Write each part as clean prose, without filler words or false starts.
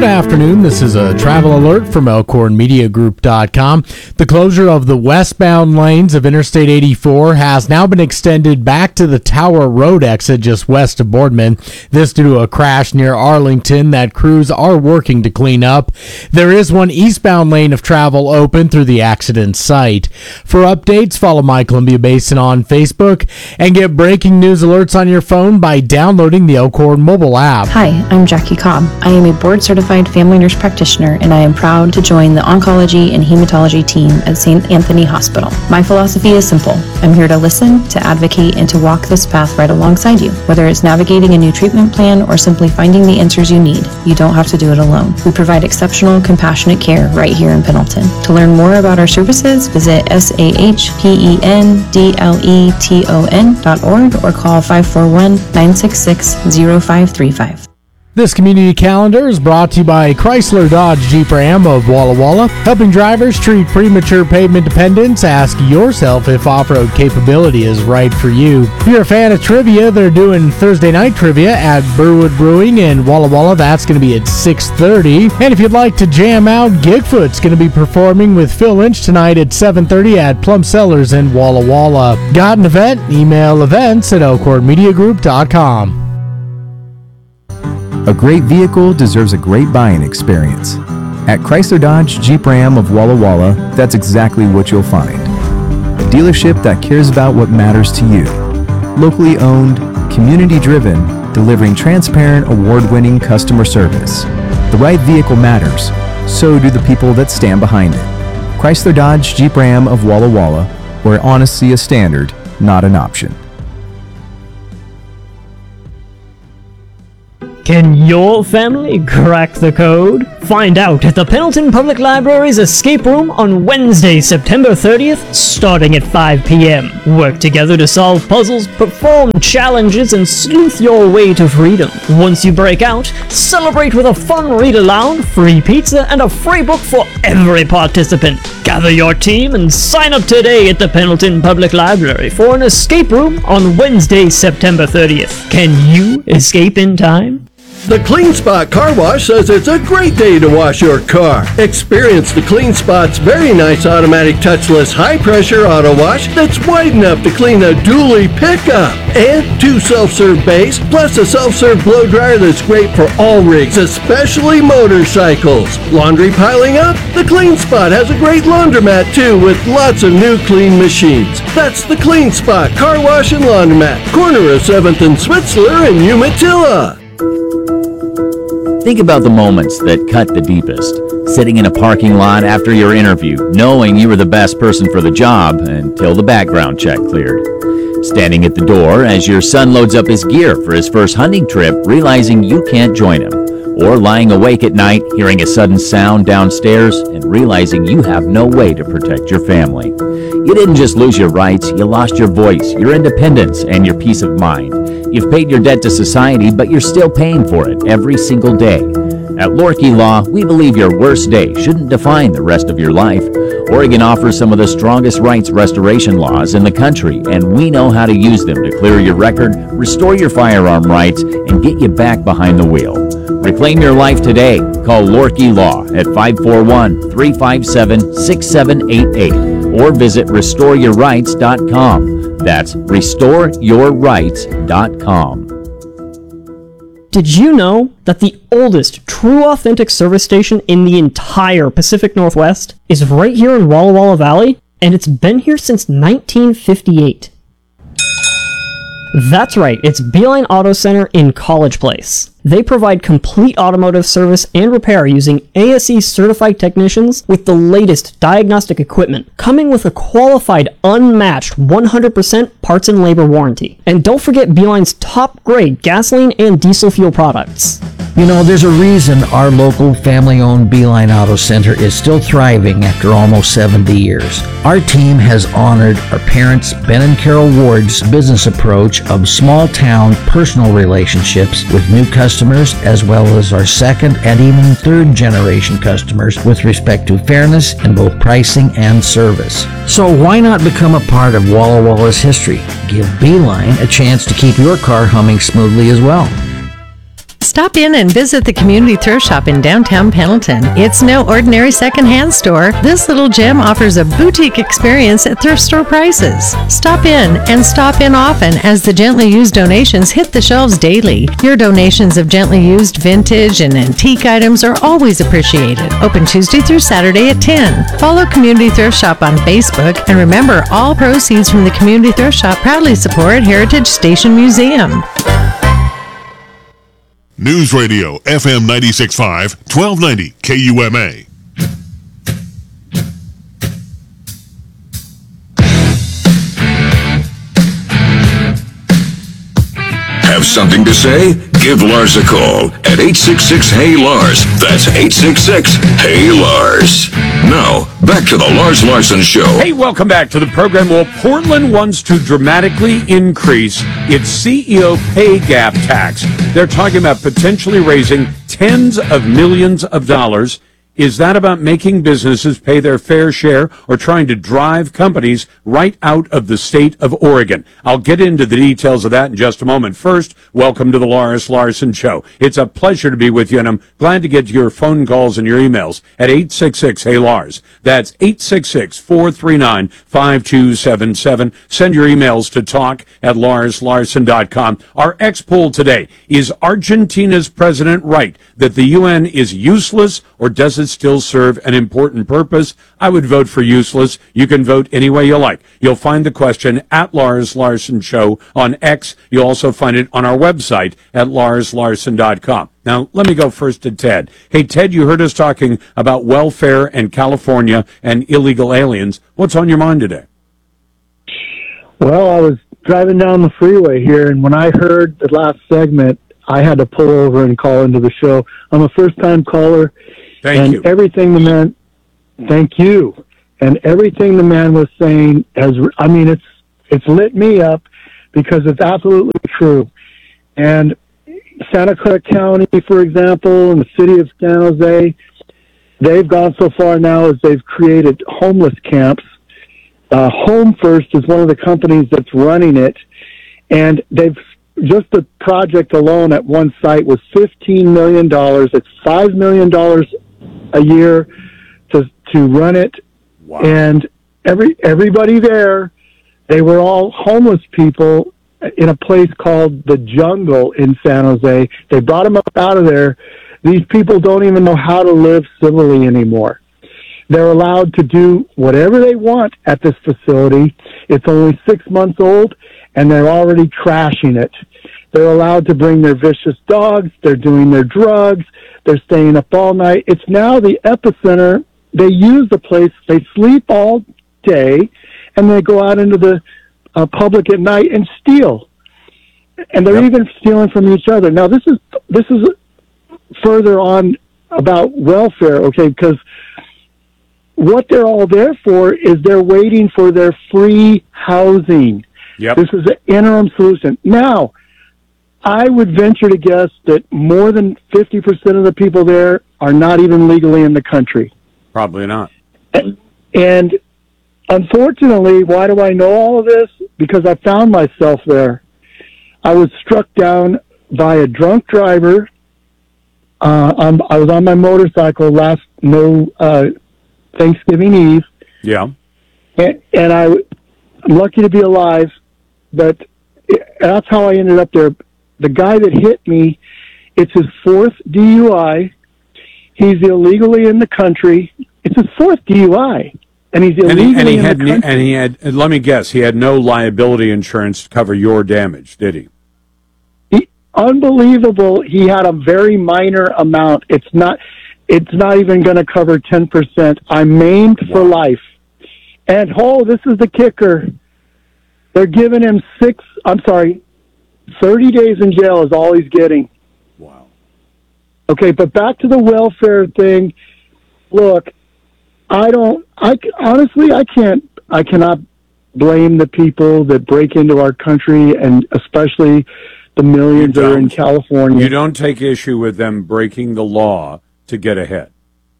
afternoon. This is a travel alert from ElkhornMediaGroup.com. The closure of the westbound lanes of Interstate 84 has now been extended back to the Tower Road exit just west of Boardman. This due to a crash near Arlington that crews are working to clean up. There is one eastbound lane of travel open through the accident site. For updates, follow My Columbia Basin on Facebook and get breaking news alerts on your phone by downloading the Elkhorn mobile app. Hi, I'm Jackie Cobb. I am a board-certified family nurse practitioner, and I am proud to join the oncology and hematology team at St. Anthony Hospital. My philosophy is simple. I'm here to listen, to advocate, and to walk this path right alongside you. Whether it's navigating a new treatment plan or simply finding the answers you need, you don't have to do it alone. We provide exceptional, compassionate care right here in Pendleton. To learn more about our services, visit sahpendleton.org or call 541-966-0535. This community calendar is brought to you by Chrysler Dodge Jeep Ram of Walla Walla. Helping drivers treat premature pavement dependence, ask yourself if off-road capability is right for you. If you're a fan of trivia, they're doing Thursday night trivia at Burwood Brewing in Walla Walla. That's going to be at 6:30. And if you'd like to jam out, Gigfoot's going to be performing with Phil Lynch tonight at 7:30 at Plum Cellars in Walla Walla. Got an event? Email events@elkhornmediagroup.com. A great vehicle deserves a great buying experience. At Chrysler Dodge Jeep Ram of Walla Walla, that's exactly what you'll find. A dealership that cares about what matters to you. Locally owned, community-driven, delivering transparent, award-winning customer service. The right vehicle matters. So do the people that stand behind it. Chrysler Dodge Jeep Ram of Walla Walla, where honesty is standard, not an option. Can your family crack the code? Find out at the Pendleton Public Library's Escape Room on Wednesday, September 30th, starting at 5 p.m. Work together to solve puzzles, perform challenges, and sleuth your way to freedom. Once you break out, celebrate with a fun read-aloud, free pizza, and a free book for every participant. Gather your team and sign up today at the Pendleton Public Library for an escape room on Wednesday, September 30th. Can you escape in time? The Clean Spot Car Wash says it's a great day to wash your car. Experience the Clean Spot's very nice automatic touchless high-pressure auto wash that's wide enough to clean a dually pickup. And 2 self-serve bays, plus a self-serve blow dryer that's great for all rigs, especially motorcycles. Laundry piling up? The Clean Spot has a great laundromat too, with lots of new clean machines. That's the Clean Spot Car Wash and Laundromat, corner of 7th and Switzler in Umatilla. Think about the moments that cut the deepest. Sitting in a parking lot after your interview, knowing you were the best person for the job until the background check cleared. Standing at the door as your son loads up his gear for his first hunting trip, realizing you can't join him. Or lying awake at night, hearing a sudden sound downstairs and realizing you have no way to protect your family. You didn't just lose your rights, you lost your voice, your independence, and your peace of mind. You've paid your debt to society, but you're still paying for it every single day. At Lorkey Law, we believe your worst day shouldn't define the rest of your life. Oregon offers some of the strongest rights restoration laws in the country, and we know how to use them to clear your record, restore your firearm rights, and get you back behind the wheel. Reclaim your life today. Call Lorkey Law at 541-357-6788 or visit restoreyourrights.com. That's restoreyourrights.com. Did you know that the oldest true authentic service station in the entire Pacific Northwest is right here in Walla Walla Valley? And it's been here since 1958. That's right, it's Beeline Auto Center in College Place. They provide complete automotive service and repair using ASE certified technicians with the latest diagnostic equipment, coming with a qualified, unmatched 100% parts and labor warranty. And don't forget Beeline's top grade gasoline and diesel fuel products. You know, there's a reason our local family-owned Beeline Auto Center is still thriving after almost 70 years. Our team has honored our parents, Ben and Carol Ward's business approach of small-town personal relationships with new customers, as well as our second and even third-generation customers with respect to fairness in both pricing and service. So why not become a part of Walla Walla's history? Give Beeline a chance to keep your car humming smoothly as well. Stop in and visit the Community Thrift Shop in downtown Pendleton. It's no ordinary secondhand store. This little gem offers a boutique experience at thrift store prices. Stop in and stop in often as the gently used donations hit the shelves daily. Your donations of gently used vintage and antique items are always appreciated. Open Tuesday through Saturday at 10. Follow Community Thrift Shop on Facebook, and remember, all proceeds from the Community Thrift Shop proudly support Heritage Station Museum. News Radio, FM 96.5, 1290 KUMA. Have something to say? Give Lars a call at 866-HEY-LARS. That's 866-HEY-LARS. Now, back to the Lars Larson Show. Hey, welcome back to the program. Well, Portland wants to dramatically increase its CEO pay gap tax. They're talking about potentially raising tens of millions of dollars. Is that about making businesses pay their fair share or trying to drive companies right out of the state of Oregon? I'll get into the details of that in just a moment. First, welcome to the Lars Larson Show. It's a pleasure to be with you, and I'm glad to get your phone calls and your emails at 866-HEY-LARS. That's 866-439-5277. Send your emails to talk@larslarson.com. Our X poll today: is Argentina's president right that the UN is useless, or does it still serve an important purpose? I would vote for useless. You can vote any way you like. You'll find the question at Lars Larson Show on X. You'll also find it on our website at larslarson.com. Now, let me go first to Ted. Hey, Ted, you heard us talking about welfare and California and illegal aliens. What's on your mind today? Well, I was driving down the freeway here, and when I heard the last segment, I had to pull over and call into the show. I'm a first-time caller. Thank you. Everything the man, thank you. And everything the man was saying it's lit me up because it's absolutely true. And Santa Clara County, for example, and the city of San Jose, they've gone so far now as they've created homeless camps. Home First is one of the companies that's running it, and just the project alone at one site was $15 million. It's $5 million a year to run it. Wow. And everybody there, they were all homeless people in a place called the Jungle in San Jose. They brought them up out of there. These people don't even know how to live civilly anymore. They're allowed to do whatever they want at this facility. It's only 6 months old, and they're already trashing it. They're allowed to bring their vicious dogs. They're doing their drugs. They're staying up all night. It's now the epicenter. They use the place. They sleep all day, and they go out into the public at night and steal. And they're even stealing from each other. Now, this is further on about welfare, okay, because what they're all there for is they're waiting for their free housing. Yep. This is an interim solution. Now, I would venture to guess that more than 50% of the people there are not even legally in the country. Probably not. And unfortunately, why do I know all of this? Because I found myself there. I was struck down by a drunk driver. I was on my motorcycle Thanksgiving Eve. Yeah. And I'm lucky to be alive, but that's how I ended up there. The guy that hit me, it's his fourth DUI. He's illegally in the country. It's his fourth DUI, and he's illegally in the country. And he had, let me guess, he had no liability insurance to cover your damage, did he? Unbelievable. He had a very minor amount. It's not even going to cover 10%. I'm maimed for life. And, this is the kicker. They're giving him 30 days in jail is all he's getting. Wow. Okay, but back to the welfare thing. Look, I cannot blame the people that break into our country, and especially the millions that are in California. You don't take issue with them breaking the law to get ahead.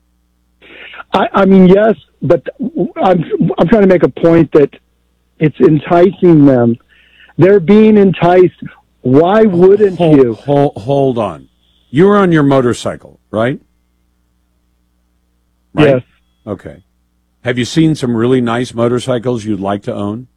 I mean, yes, but I'm trying to make a point that it's enticing them. They're being enticed. Why wouldn't you? Hold on. You were on your motorcycle, right? Yes. Okay. Have you seen some really nice motorcycles you'd like to own?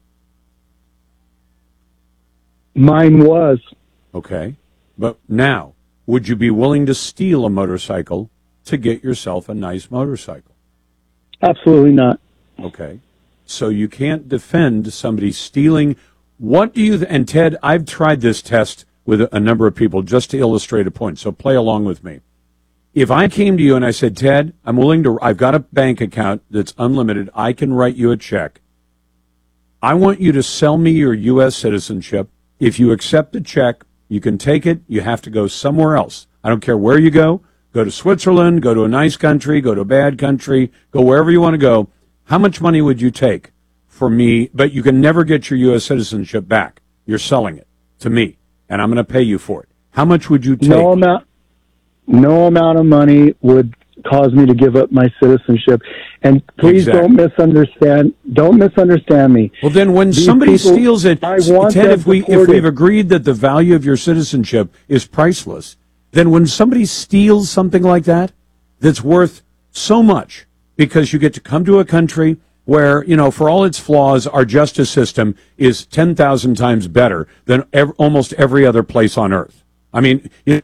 Mine was. Okay. But now, would you be willing to steal a motorcycle to get yourself a nice motorcycle? Absolutely not. Okay. So you can't defend somebody stealing. What do you, and Ted, I've tried this test with a number of people just to illustrate a point, so play along with me. If I came to you and I said, Ted, I've got a bank account that's unlimited, I can write you a check. I want you to sell me your U.S. citizenship. If you accept the check, you can take it, you have to go somewhere else. I don't care where you go to Switzerland, go to a nice country, go to a bad country, go wherever you want to go. How much money would you take for me? But you can never get your U.S. citizenship back. You're selling it to me, and I'm going to pay you for it. How much would you take? No amount of money would cause me to give up my citizenship. And please don't misunderstand me. Well, then when somebody steals it, Ted, if we've agreed that the value of your citizenship is priceless, then when somebody steals something like that, that's worth so much, because you get to come to a country where, for all its flaws, our justice system is 10,000 times better than almost every other place on earth. I mean,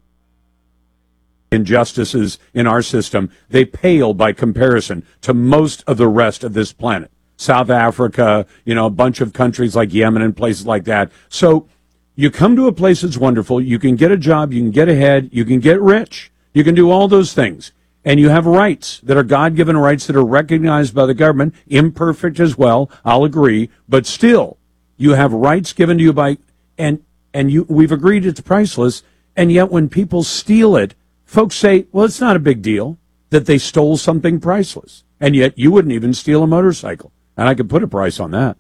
injustices in our system, they pale by comparison to most of the rest of this planet. South Africa, a bunch of countries like Yemen and places like that. So you come to a place that's wonderful, you can get a job, you can get ahead, you can get rich, you can do all those things. And you have rights that are God-given rights that are recognized by the government, imperfect as well, I'll agree, but still, you have rights given to you by, we've agreed it's priceless, and yet when people steal it, folks say, well, it's not a big deal that they stole something priceless. And yet you wouldn't even steal a motorcycle. And I could put a price on that.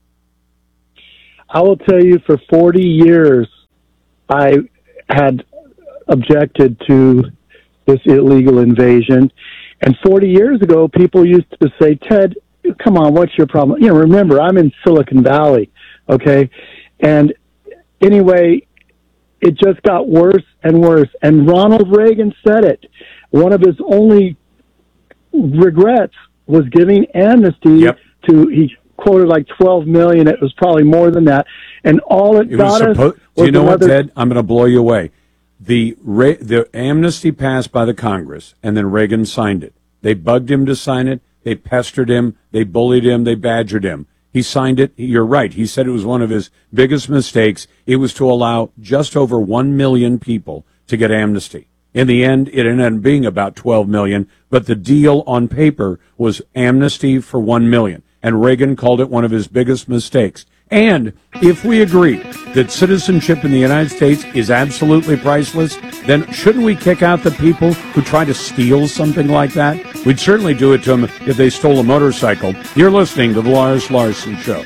I will tell you, for 40 years, I had objected to this illegal invasion. And 40 years ago, people used to say, Ted, come on, what's your problem? Remember, I'm in Silicon Valley, okay? And anyway, it just got worse and worse. And Ronald Reagan said it. One of his only regrets was giving amnesty to, he quoted like 12 million. It was probably more than that. And all it got us was do you know what, Ted? I'm going to blow you away. The amnesty passed by the Congress, and then Reagan signed it. They bugged him to sign it. They pestered him. They bullied him. They badgered him. He signed it. You're right. He said it was one of his biggest mistakes. It was to allow just over 1 million people to get amnesty. In the end, it ended up being about 12 million, but the deal on paper was amnesty for 1 million. And Reagan called it one of his biggest mistakes. And if we agree that citizenship in the United States is absolutely priceless, then shouldn't we kick out the people who try to steal something like that? We'd certainly do it to them if they stole a motorcycle. You're listening to The Lars Larson Show.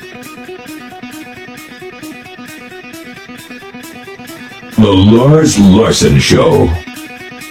The Lars Larson Show.